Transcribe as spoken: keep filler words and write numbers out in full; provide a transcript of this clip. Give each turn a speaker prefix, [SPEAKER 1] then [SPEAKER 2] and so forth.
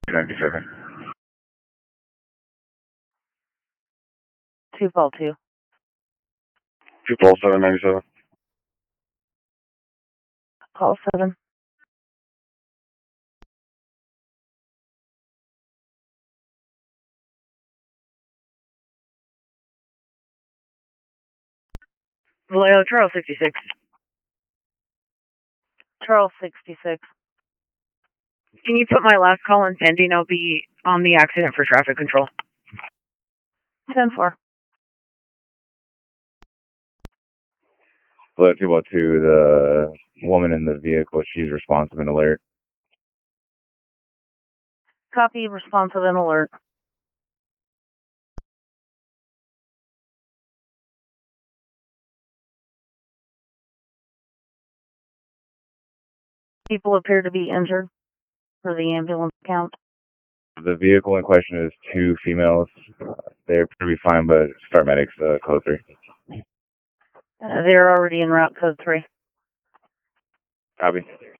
[SPEAKER 1] ninety-seven.
[SPEAKER 2] Two Paul two.
[SPEAKER 1] Two Paul seven ninety-seven.
[SPEAKER 2] Paul seven. Vallejo, Charles sixty-six. Charles sixty-six. Can you put my last call in pending? I'll be on the accident for traffic control. ten four.
[SPEAKER 1] Let two about two, the woman in the vehicle, she's responsive and alert.
[SPEAKER 2] Copy, responsive and alert. People appear to be injured for the ambulance count.
[SPEAKER 1] The vehicle in question is two females. Uh, they're pretty fine, but start medics, uh, code three.
[SPEAKER 2] Uh, they're already en route, code three.
[SPEAKER 1] Copy.